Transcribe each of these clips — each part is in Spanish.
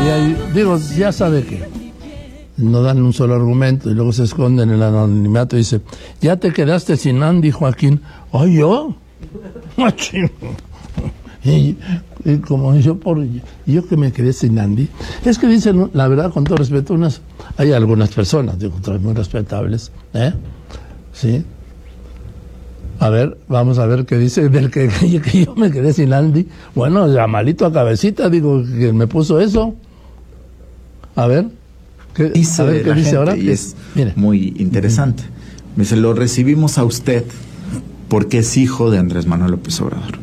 Y ahí, digo, ya sabe que no dan un solo argumento y luego se esconden en el anonimato y dice, ya te quedaste sin Andy, Joaquín. ¿Ay, yo? Y como yo que me quedé sin Andy, es que dicen, la verdad, con todo respeto, hay algunas personas, digo, otras muy respetables, sí. A ver, vamos a ver qué dice del que yo me quedé sin Andy. Bueno, ya malito a cabecita, digo, que me puso eso. A ver, ¿qué dice ahora? Y es muy interesante. Me dice, lo recibimos a usted porque es hijo de Andrés Manuel López Obrador.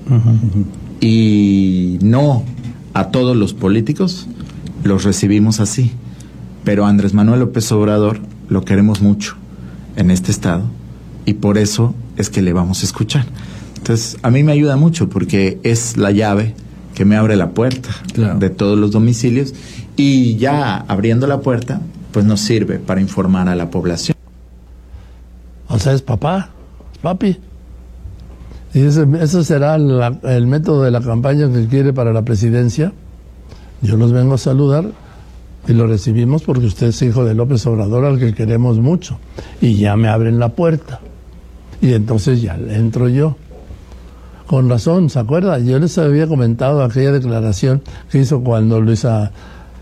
Y no a todos los políticos los recibimos así. Pero a Andrés Manuel López Obrador lo queremos mucho en este estado y por eso es que le vamos a escuchar. Entonces, a mí me ayuda mucho porque es la llave que me abre la puerta de todos los domicilios y ya abriendo la puerta, pues nos sirve para informar a la población. O sea, es papi. Y ese será el método de la campaña que quiere para la presidencia. Yo los vengo a saludar y lo recibimos porque usted es hijo de López Obrador, al que queremos mucho. Y ya me abren la puerta. Y entonces ya entro yo. Con razón, ¿se acuerda? Yo les había comentado aquella declaración que hizo cuando Luisa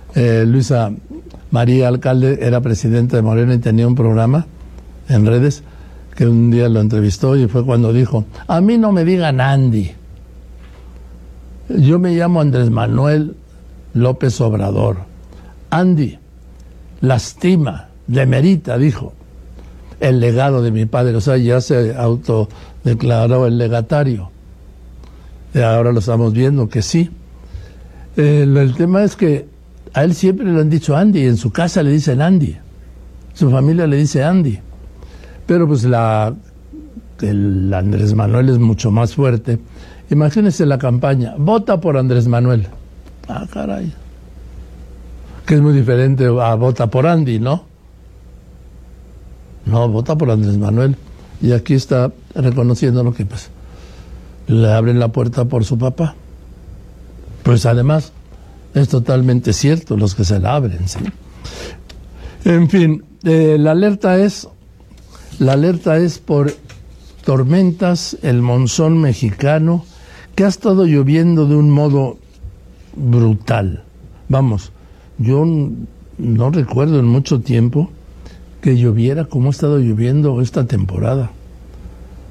María Alcalde era presidenta de Morena y tenía un programa en redes, que un día lo entrevistó y fue cuando dijo, a mí no me digan Andy, yo me llamo Andrés Manuel López Obrador. Andy lastima, demerita, dijo, el legado de mi padre. O sea, ya se autodeclaró el legatario. Y ahora lo estamos viendo que sí. El tema es que a él siempre le han dicho Andy, en su casa le dicen Andy, su familia le dice Andy. Pero pues el Andrés Manuel es mucho más fuerte. Imagínense la campaña, vota por Andrés Manuel. Ah, caray. Que es muy diferente a vota por Andy, ¿no? No, vota por Andrés Manuel. Y aquí está reconociendo lo que pues le abren la puerta por su papá. Pues además es totalmente cierto los que se la abren, ¿sí? En fin, la alerta es por tormentas, el monzón mexicano, que ha estado lloviendo de un modo brutal. Vamos, yo no recuerdo en mucho tiempo que lloviera como ha estado lloviendo esta temporada.